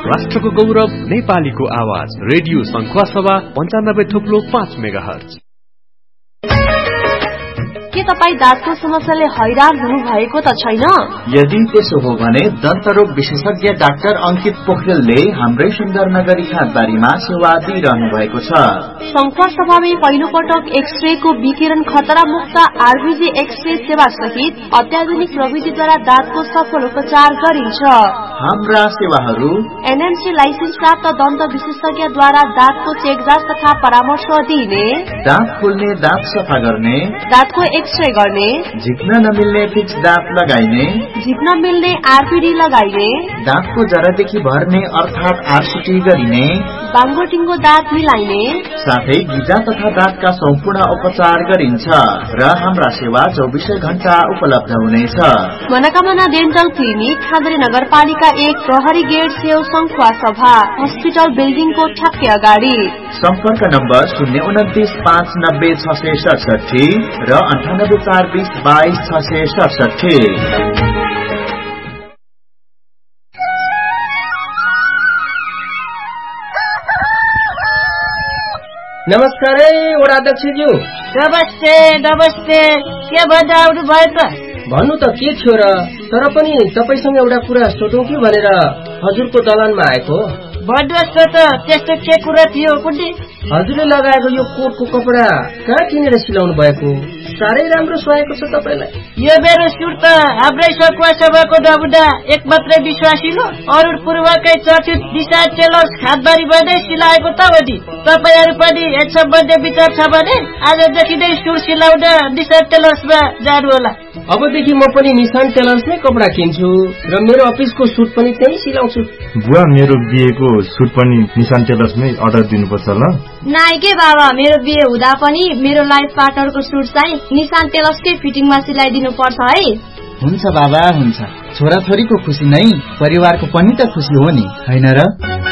राष्ट्रको गौरव नेपालीको आवाज रेडियो संखुवासभा 95.5 मेगाहर्ज। के तपाई दाँतको समस्याले हैरान हुनु भएको त छैन? यदि त्यसो हो भने दन्तरोग विशेषज्ञ डाक्टर अंकित पोखरेलले हाम्रै सुन्दरनगरी खादबारीमा सेवा दिइरहनु भएको छ। संखुवासभामै पहिलो पटक एक्सरेको विकिरण खतरा मुक्त आरबीजी एक्सरे सेवा सहित अत्याधुनिक प्रविधिद्वारा दाँतको सफल उपचार गरिन्छ। हाम्रा सेवाहरू एनएमसी लाइसेन्स प्राप्त दन्त विशेषज्ञद्वारा दाँतको चेकजाँच तथा परामर्श दिइने, दाँत खोल्ने, दाँत सफा गर्ने, दाँतको एक्सरे गर्ने, झिक्न नमिल्ने फिक्स दाँत लगाइने, झिक्न मिल्ने आरपीडी लगाइने, दाँतको जरादेखि भर्ने अर्थात आरसीटी गरिने, बाङ्गोटिङ्गो दाँत मिलाइने, साथै गिजा तथा दाँतका सम्पूर्ण उपचार गरिन्छ र हाम्रा सेवा 24 घण्टा उपलब्ध हुनेछ। मनोकामना डेन्टल क्लिनिक खादरी नगरपालिका 1 प्रहरी गेट छेउ संखुवासभा हस्पिटल बिल्डिङको ठ्याक्कै अगाडि। सम्पर्क नम्बर 029 590 667 र 98 420 22 667। नमस्कार वडाध्यक्षज्यू। नमस्ते नमस्ते, के भन्दा आउनु भयो त? भन्नु त के थियो र, तर पनि तपाईसँग एउटा कुरा सोधौँ कि भनेर हजुरको दलानमा आएको। भन्नुहोस् न त, त्यस्तो के कुरा थियो कुन्डी? हजुरले लगाएको यो कोटको कपडा कहाँ किनेर सिलाउनु भएको? साह्रै राम्रो सुहाएको छ तपाईलाई। यो मेरो सुट त हाम्रै संखुवासभाको नमुना एक मात्रै विश्वासिलो अरुण पूर्वकै चर्चित दिशा टेलर्स खादबारीमा नै सिलाएको त हो नि। तपाईहरू पनि यस सम्बन्धी विचार छ भने आजदेखि नै सुट सिलाउन दिशा टेलर्समा जानु होला। अबदेखि म पनि निशान टेलर्समै कपडा किन्छु र मेरो अफिसको सुट पनि त्यही सिलाउँछु। बुवा, मेरो बिहेको सुट पनि निशान टेलर्समै अर्डर दिनुपर्छ ल? नाइ के बाबा, मेरो बिहे हुँदा पनि मेरो लाइफ पार्टनरको सुट चाहिँ निशान टेलर्सकै फिटिङमा सिलाइदिनु पर्छ है। हुन्छ बाबा, हुन्छ। छोराछोरीको खुसी नै परिवारको पनि त खुसी हो नि, हैन र?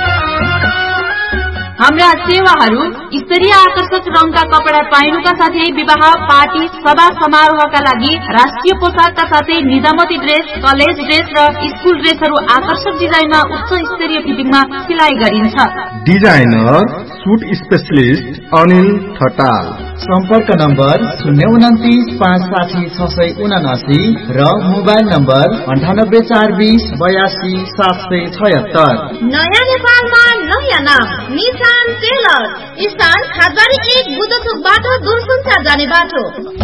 हाम्रा सेवाहरू स्तरीय आकर्षक रङका कपडा पाइनुका साथै विवाह, पार्टी, सभा समारोहका लागि राष्ट्रिय पोसाकका साथै निजामती ड्रेस, कलेज ड्रेस र स्कुल ड्रेसहरू आकर्षक डिजाइनमा उच्च स्तरीय फिटिङमा सिलाइ गरिन्छ। Designer suit specialist Anil Thatal. सम्पर्क नम्बर 029 560 679 र मोबाइल नम्बर 98 420 82 776। नयाँ नेपालमा नयाँ नाम निशान टेलर, स्थान खादबारी 1 बुद्धचोकबाट दूरसञ्चार जाने बाटो।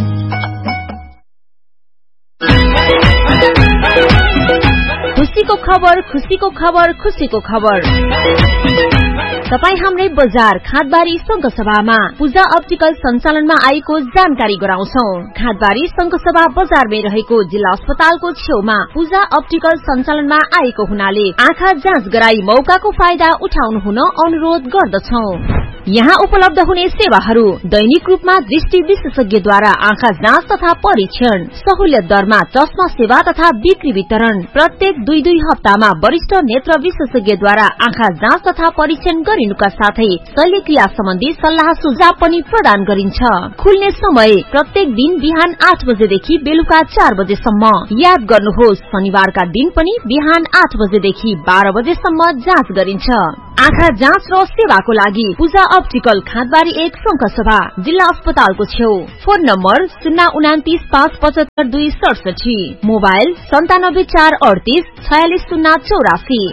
खुसीको खबर, खुसीको खबर, खुसीको खबर। तपाई हाम्रै बजार खादबारी संघसभामा पूजा अप्टिकल सञ्चालनमा आएको जानकारी गराउँछौ। खादबारी संघसभा बजारमै रहेको जिल्ला अस्पतालको छेउमा पूजा अप्टिकल सञ्चालनमा आएको हुनाले आँखा जाँच गराई मौकाको फाइदा उठाउनु हुन अनुरोध गर्दछौ। यहाँ उपलब्ध हुने सेवाहरू दैनिक रूपमा दृष्टि विशेषज्ञद्वारा आँखा जाँच तथा परीक्षण, सहुलियत दरमा चस्मा सेवा तथा बिक्री वितरण, प्रत्येक 2-2 हप्तामा वरिष्ठ नेत्र विशेषज्ञद्वारा आँखा जाँच तथा परीक्षण गरिनुका साथै शल्यक्रिया सम्बन्धी सल्लाह सुझाव पनि प्रदान गरिन्छ। खुल्ने समय प्रत्येक दिन बिहान 8 बजेदेखि बेलुका 4 बजेसम्म। याद गर्नुहोस्, शनिबारका दिन पनि बिहान 8 बजेदेखि 12 बजेसम्म जाँच गरिन्छ। आँखा जाँच र सेवाको लागि पूजा अप्टिकल खादबारी 1 संघसभा जिल्ला अस्पतालको छेउ। Phone number 029 575 267, mobile 97 438 46 084।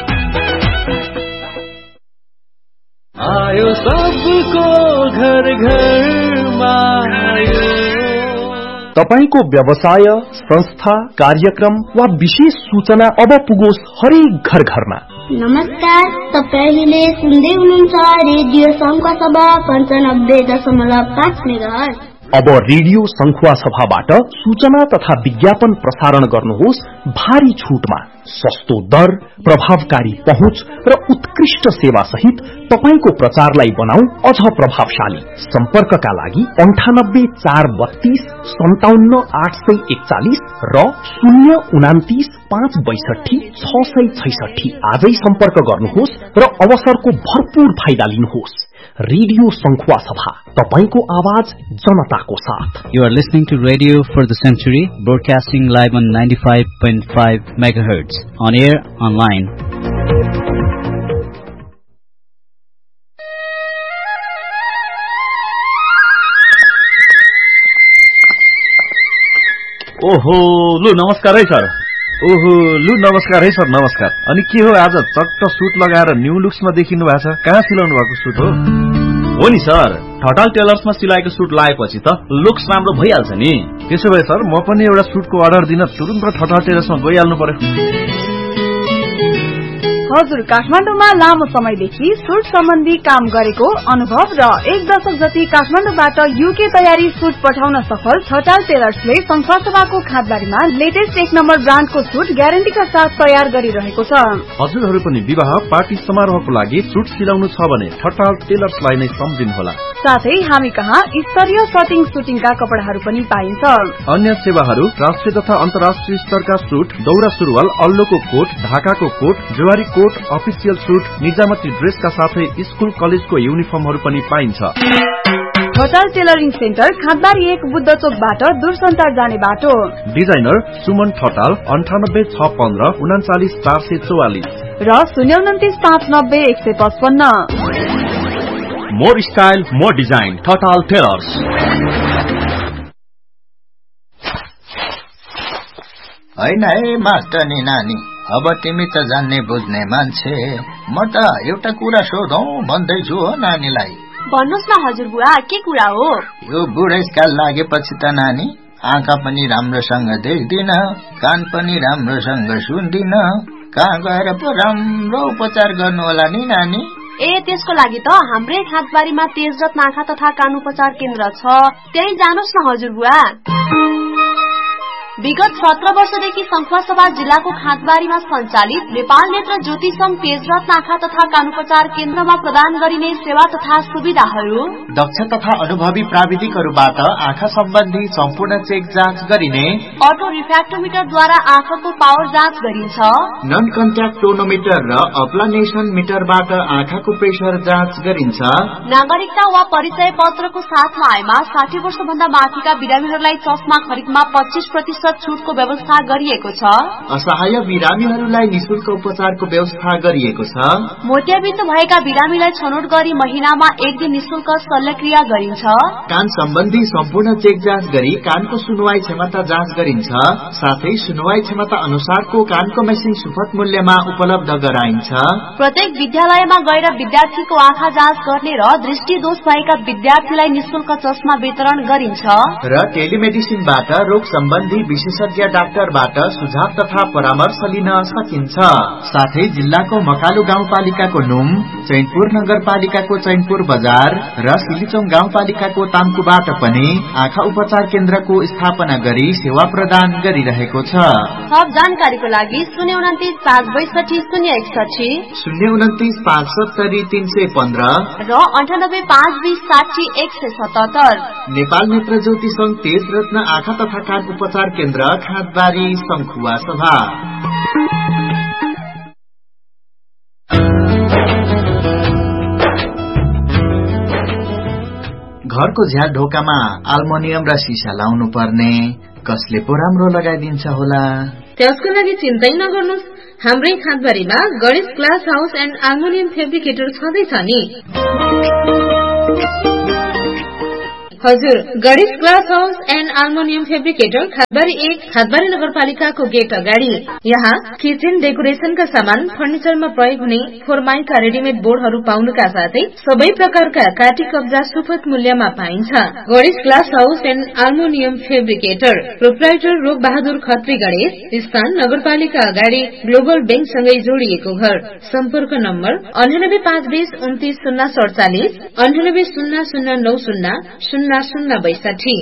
आयो सबको घर घरमा आयो। तपाईको व्यवसाय, संस्था, कार्यक्रम वा विशेष सूचना अब पुगोस् हरेक घर घरमा। नमस्कार, तपाईले सुन्दै हुनुहुन्छ रेडियो संखुवासभा 95.5 मेगाहर्ज। अब रेडियो संखुवासभाबाट सूचना तथा विज्ञापन प्रसारण गर्नुहोस् भारी छुटमा। सस्तो दर, प्रभावकारी पहुँच र उत्कृष्ट सेवा सहित तपाईको प्रचारलाई बनाऊ अझ प्रभावशाली। सम्पर्कका लागि 98 432 57 841 र 029 562 666। आजै सम्पर्क गर्नुहोस् र अवसरको भरपूर फाइदा लिनुहोस्। रेडियो संखुवासभा, तपाईको आवाज जनताको साथ। You are listening to Radio for the Century, broadcasting live on 95.5 megahertz, on air, online. ओहो लु नमस्कार है सर। ओहो लु नमस्कार है सर, नमस्कार। अनि के हो आज चट्ट सुट लगाएर न्यू लुक्समा देखिनु भएको छ? कहाँ सिलाउनु भएको सुट हो? हो नि सर, ठटाल टेलर्समा सिलाएको सुट लगाएपछि त लुक्स राम्रो भइहाल्छ नि। त्यसो भए सर म पनि एउटा सुटको अर्डर दिन तुरुन्त ठटाल टेलर्समा गइहाल्नु पर्यो। हजुर, काठमाडौँमा लामो समयदेखि सुट सम्बन्धी काम गरेको अनुभव र 1 दशक जति काठमाडौँबाट युके तयारी सुट पठाउन सफल ठटाल टेलर्सले संखुवासभाको खादबारीमा लेटेस्ट 1 नम्बर ब्रान्डको सुट ग्यारेन्टीका साथ तयार गरिरहेको छ। हजुरहरू पनि विवाह पार्टी समारोहको लागि सुट सिलाउनु छ भने ठटाल टेलर्सलाई नै सम्झिनुहोला। साथै हामी कहाँ स्तरीय सटिङ सुटिङका कपडाहरू पनि पाइन्छ। अन्य सेवाहरू राष्ट्रिय तथा अन्तर्राष्ट्रिय स्तरका सुट, दौरा सुरुवाल, अल्लोको कोट, ढाकाको कोट, जवारी कोट, अफिसियल सुट, निजामती ड्रेसका साथै स्कुल कलेजको युनिफर्महरू पनि पाइन्छ। ठटाल टेलरिङ सेन्टर खादबारी 1 बुद्ध चोकबाट दूरसञ्चार जाने बाटो। डिजाइनर सुमन ठटाल 98 615 39 444 र 029 590 155। More style more design Thatal tailors. हैन है मास्टरनी नानी, अब तिमी त जान्ने बुझ्ने मान्छे, म त एउटा कुरा सोधौं भन्दैछु हो नानीलाई। भन्नुस् न हजुरबुवा, के कुरा हो? यो बुढेसकाल लागेपछि त नानी आँखा पनि राम्रोसँग देख्दिन, कान पनि राम्रोसँग सुन्दिन, कहाँ गएर पो राम्रो उपचार गर्नु होला नि नानी? ए त्यसको लागि त हाम्रै खादबारीमा तेजरत्न आँखा तथा कान उपचार केन्द्र छ, त्यही जानुस् न हजुरबुवा। विगत 17 वर्षदेखि संखुवासभा जिल्लाको खादबारीमा सञ्चालित नेपाल नेत्र ज्योति संघ तेजरत्न आँखा तथा कान उपचार केन्द्रमा प्रदान गरिने सेवा तथा सुविधाहरू: दक्ष तथा अनुभवी प्राविधिकहरूबाट आँखा सम्बन्धी सम्पूर्ण चेक जाँच गरिने, अटो रिफ्र्याक्टोमिटरद्वारा आँखाको पावर जाँच गरिन्छ, नन कन्ट्याक्ट टोनोमिटर र अप्लानेसन मिटरबाट आँखाको प्रेसर जाँच गरिन्छ, नागरिकता वा परिचय पत्रको साथमा आएमा 60 वर्षभन्दा माथिका बिरामीहरूलाई चस्मा खरिदमा 25% छुटको व्यवस्था गरिएको छ, असहाय बिरामीहरूलाई निशुल्क उपचारको व्यवस्था गरिएको छ, मोतियाबिन्दु भएका बिरामीलाई छनौट गरी महिनामा 1 दिन निशुल्क शल्यक्रिया गरिन्छ, कान सम्बन्धी सम्पूर्ण चेक जाँच गरी कानको सुनुवाई क्षमता जाँच गरिन्छ, साथै सुनुवाई क्षमता अनुसारको कानको मेसिन सुपथ मूल्यमा उपलब्ध गराइन्छ, प्रत्येक विद्यालयमा गएर विद्यार्थीको आँखा जाँच गर्ने र दृष्टि दोष भएका विद्यार्थीलाई निशुल्क चस्मा वितरण गरिन्छ, र टेलिमेडिसिनबाट रोग सम्बन्धी विशेषज्ञ डाक्टरबाट सुझाव तथा परामर्श लिन सकिन्छ। साथै जिल्लाको मकालु गाउँपालिकाको नुम, चैनपुर नगरपालिकाको चैनपुर बजार र सिलिचोङ गाउँपालिकाको तामकुबाट पनि आँखा उपचार केन्द्रको स्थापना गरी सेवा प्रदान गरिरहेको छ। थप जानकारीको लागि 029 562 061, 029 570 315 र 98 520 60 177। नेपाल नेत्र ज्योति संघ तेजरत्न आँखा तथा कान उपचार केन्द्र खादबारी संखुवासभा। घरको झ्याल ढोकामा अल्मुनियम र सिसा लाउनु पर्ने, कसले पो राम्रो लगाइदिन्छ होला? त्यसको लागि चिन्तै नगर्नुस्, हाम्रै खादबारीमा Ganesh glass house and aluminium fabricator छँदैछ नि। हजुर, Ganesh glass house and aluminium fabricator खादबारी 1 खादबारी नगरपालिकाको गेट अगाडि। यहाँ किचन डेकोरेशनका सामान, फर्निचरमा प्रयोग हुने फोरमाइका रेडिमेड बोर्डहरू पाउनुका साथै सबै प्रकारका काटी कब्जा सुपथ मूल्यमा पाइन्छ। Ganesh glass house and aluminium fabricator, proprietor रोग बहादुर खत्री गणेश, स्थान नगरपालिका अगाडि ग्लोबल बैंकसँगै जोडिएको घर। सम्पर्क नम्बर 98 520 29 047, 98 0090 0062।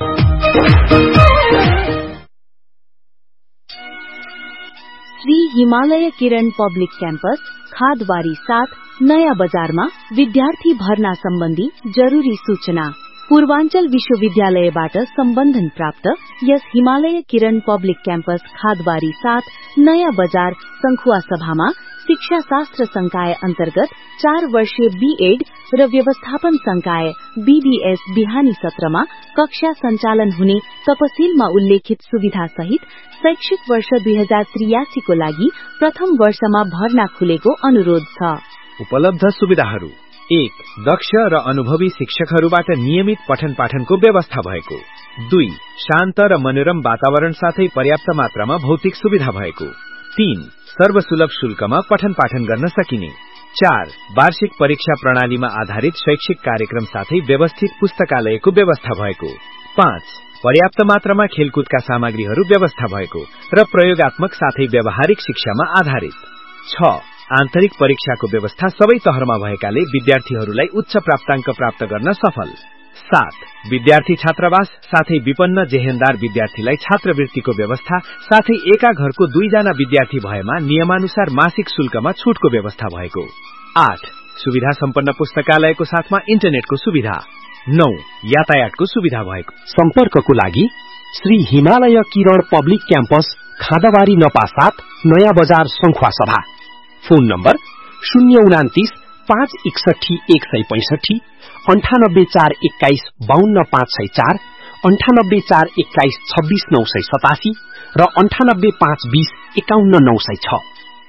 श्री हिमालय किरण पब्लिक क्याम्पस खादबारी 7 नयाँ बजारमा विद्यार्थी भर्ना सम्बन्धी जरूरी सूचना। पूर्वाञ्चल विश्वविद्यालयबाट सम्बन्धन प्राप्त यस हिमालय किरण पब्लिक क्याम्पस खादबारी 7 नयाँ बजार संखुवासभामा शिक्षा शास्त्र संकाय अन्तर्गत 4 वर्षीय बीएड र व्यवस्थापन संकाय बीबीएस बिहानी सत्रमा कक्षा सञ्चालन हुने तपसिलमा उल्लेखित सुविधा सहित शैक्षिक वर्ष 2083 को लागि प्रथम वर्षमा भर्ना खुलेको अनुरोध छ। उपलब्ध सुविधाहरू: 1. दक्ष र अनुभवी शिक्षकहरूबाट नियमित पठन पाठनको व्यवस्था भएको। 2. शान्त र मनोरम वातावरण साथै पर्याप्त मात्रामा भौतिक सुविधा भएको। 3. सर्वसुलभ शुल्कमा पठन पाठन गर्न सकिने। 4. वार्षिक परीक्षा प्रणालीमा आधारित शैक्षिक कार्यक्रम साथै व्यवस्थित पुस्तकालयको व्यवस्था भएको। 5. पर्याप्त मात्रामा खेलकुदका सामग्रीहरू व्यवस्था भएको र प्रयोगात्मक साथै व्यावहारिक शिक्षामा आधारित। 6. आन्तरिक परीक्षाको व्यवस्था सबै तहरमा भएकाले विद्यार्थीहरूलाई उच्च प्राप्ताङ्क प्राप्त गर्न सफल। 7. विद्यार्थी छात्रावास साथै विपन्न जेहेन्दार विद्यार्थीलाई छात्रवृत्तिको व्यवस्था साथै एका घरको 2 जना विद्यार्थी भएमा नियमानुसार मासिक शुल्कमा छुटको व्यवस्था भएको। 8. सुविधा सम्पन्न पुस्तकालयको साथमा इन्टरनेटको सुविधा। 9. यातायातको सुविधा भएको। सम्पर्कको लागि श्री हिमालय किरण पब्लिक क्याम्पस खाँदाबारी नपा 7 नयाँ बजार सङ्खुवासभा। फोन नम्बर 029 561 165 98 421 52 504 98 421 26 987 र 98 520 51 906।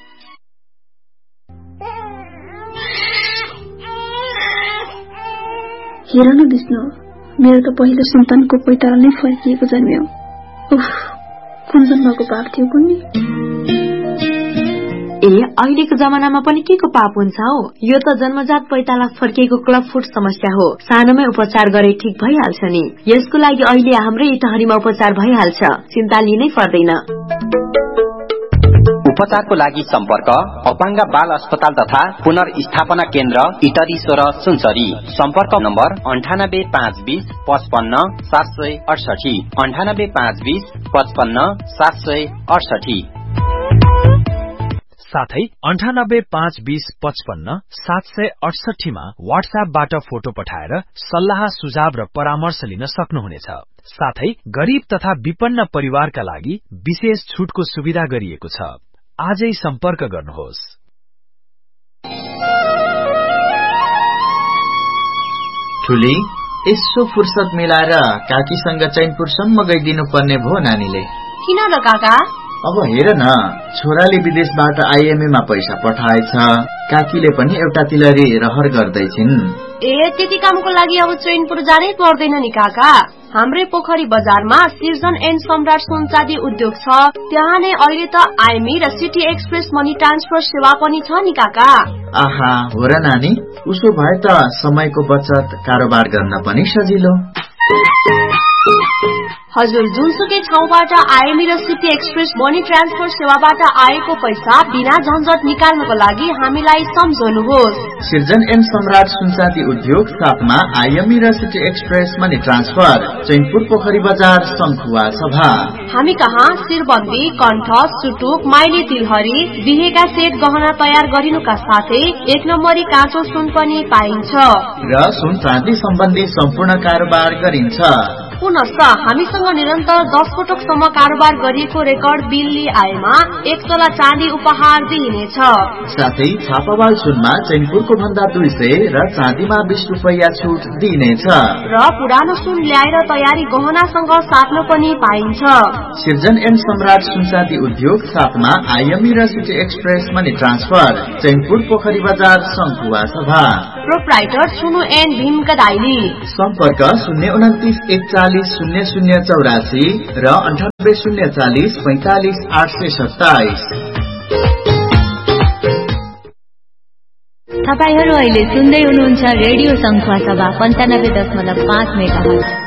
हेर न विष्णु, मेरो त पहिलो सन्तानको पैताला नै फर्किएको जन्म्यो। उफ, कुन जन्मको पाप थियो कुन्नी? अहिलेको जमानामा पनि के को पाप हुन्छ हो? यो त जन्मजात पैताला फर्किएको क्लब फुट समस्या हो। सानोमै उपचार गरे ठीक भइहाल्छ नि। यसको लागि अहिले हाम्रै इटहरीमा उपचार भइहाल्छ, चिन्ता लिनै पर्दैन। उपचारको लागि सम्पर्क अपाङ्ग बाल अस्पताल तथा पुनर्स्थापना केन्द्र इटरी 16 सुनसरी। सम्पर्क नम्बर 98 520 55 768 98 520 55 768 साथै 98 520 55 768 मा व्हाट्सएपबाट फोटो पठाएर सल्लाह सुझाव र परामर्श लिन सक्नुहुनेछ। साथै गरीब तथा विपन्न परिवारका लागि विशेष छुटको सुविधा गरिएको छ। आजै सम्पर्क गर्नुहोस्। ठुली, यसो फुर्सद मिलाएर काकीसँग चैनपुरसम्म गइदिनु पर्ने भो नानीले। किन र काका? अब हेर न, छोराले विदेशबाट IMA मा पैसा पठाएछ, काकीले पनि एउटा तिलरी रहर गर्दैछिन्। त्यति कामको लागि अब चैनपुर जानै पर्दैन नि काका। हाम्रै पोखरी बजारमा सिजन एन्ड सम्राट सुनचाँदी उद्योग छ। त्यहाँ नै अहिले त IMA र सिटी एक्सप्रेस मनी ट्रान्सफर सेवा पनि छ नि काका। आहा, हो र नानी, उसो भए त समयको बचत, कारोबार गर्न पनि सजिलो। हजुर, जुनसुकै ठाउँबाट IMA र सिटी एक्सप्रेस मनी ट्रान्सफर सेवाबाट आएको पैसा बिना झन्झट निकाल्नको लागि हामीलाई सम्झनुहोस्। सिर्जन एन्ड सम्राट सुनचाँदी उद्योग साथमा IMA र city express money transfer, Chainpur पोखरी बजार सङ्खुवा सभा। हामी कहाँ शिरबन्दी, कण्ठ, सुटुक, माइली तिलहरी, बिहेका सेट गहना तयार गरिनुका साथै 1 नम्बरी काँचो सुन पनि पाइन्छ र सुन चाँदी सम्बन्धी सम्पूर्ण कारोबार गरिन्छ। पुनश्च हामीसँग निरन्तर 10 पटकसम्म कारोबार गरिएको रेकर्ड बिल आएमा 1 तोला चाँदी उपहार दिइनेछ। साथै छापावाल सुनमा चैनपुरको भन्दा 200 र चाँदीमा 20 रुपैयाँ छुट दिइनेछ र पुरानो सुन ल्याएर तयारी गहनासँग साट्न पनि पाइन्छ। सिर्जन एन्ड सम्राट सुनचाँदी उद्योग साथमा IMA र city express money transfer, Chainpur पोखरी बजार सङ्खुवा सभा। प्रोप्राइटर सुनु एन्ड भीमका दाइली। सम्पर्क 029 41 0084 र 98 040 45 827। तपाईहरु अहिले सुन्दै हुनुहुन्छ रेडियो सङ्खुवा सभा 95.5 मेगाहर्ज।